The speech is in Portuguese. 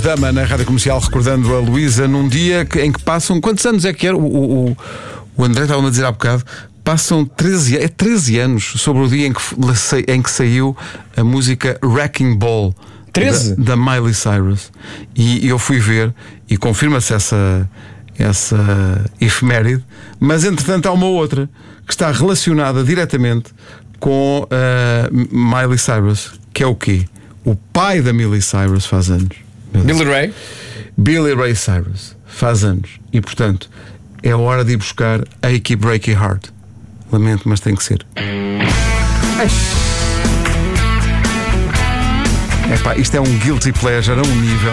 Dama na Rádio Comercial, recordando a Luísa num dia em que passam. Quantos anos é que era? O André estava a dizer há bocado. Passam 13 anos sobre o dia em que saiu a música Wrecking Ball 13? Da Miley Cyrus. E eu fui ver e confirma-se essa efeméride. Mas entretanto há uma outra que está relacionada diretamente com Miley Cyrus, que é o quê? O pai da Miley Cyrus faz anos. Billy Ray Cyrus faz anos. E portanto é hora de ir buscar Achy Breaky Heart. Lamento, mas tem que ser. Epá, isto é um guilty pleasure a um nível.